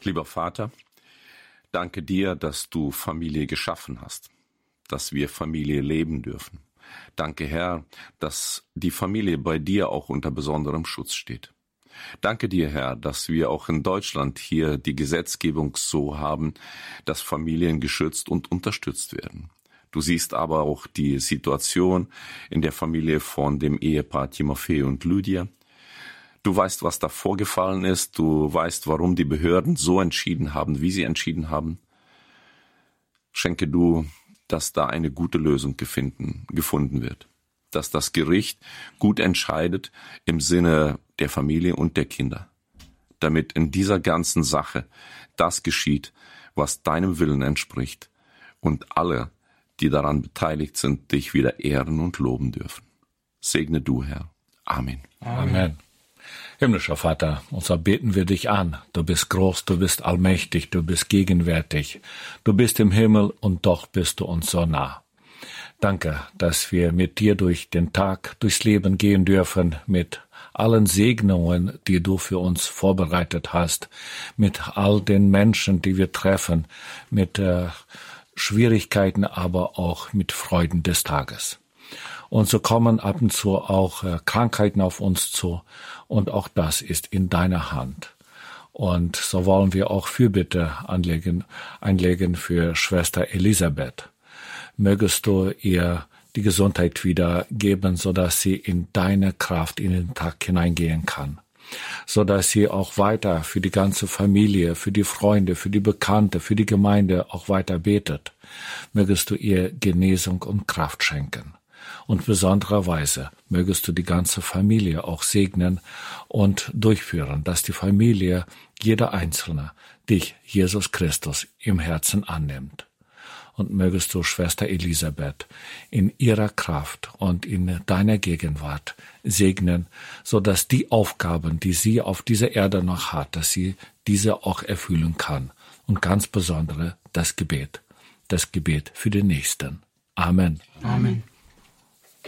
Lieber Vater, danke dir, dass du Familie geschaffen hast, dass wir Familie leben dürfen. Danke, Herr, dass die Familie bei dir auch unter besonderem Schutz steht. Danke dir, Herr, dass wir auch in Deutschland hier die Gesetzgebung so haben, dass Familien geschützt und unterstützt werden. Du siehst aber auch die Situation in der Familie von dem Ehepaar Timofei und Lydia. Du weißt, was da vorgefallen ist. Du weißt, warum die Behörden so entschieden haben, wie sie entschieden haben. Schenke du, dass da eine gute Lösung gefunden wird. Dass das Gericht gut entscheidet im Sinne der Familie und der Kinder. Damit in dieser ganzen Sache das geschieht, was deinem Willen entspricht. Und alle, die daran beteiligt sind, dich wieder ehren und loben dürfen. Segne du, Herr. Amen. Amen. Himmlischer Vater, und so beten wir dich an. Du bist groß, du bist allmächtig, du bist gegenwärtig. Du bist im Himmel und doch bist du uns so nah. Danke, dass wir mit dir durch den Tag, durchs Leben gehen dürfen, mit allen Segnungen, die du für uns vorbereitet hast, mit all den Menschen, die wir treffen, mit Schwierigkeiten, aber auch mit Freuden des Tages. Und so kommen ab und zu auch Krankheiten auf uns zu, und auch das ist in deiner Hand. Und so wollen wir auch Fürbitte einlegen für Schwester Elisabeth. Mögest du ihr die Gesundheit wieder geben, so dass sie in deine Kraft in den Tag hineingehen kann. So dass sie auch weiter für die ganze Familie, für die Freunde, für die Bekannte, für die Gemeinde auch weiter betet. Mögest du ihr Genesung und Kraft schenken. Und besondererweise mögest du die ganze Familie auch segnen und durchführen, dass die Familie, jeder Einzelne, dich, Jesus Christus, im Herzen annimmt. Und mögest du Schwester Elisabeth in ihrer Kraft und in deiner Gegenwart segnen, so dass die Aufgaben, die sie auf dieser Erde noch hat, dass sie diese auch erfüllen kann. Und ganz besonders das Gebet für den Nächsten. Amen. Amen.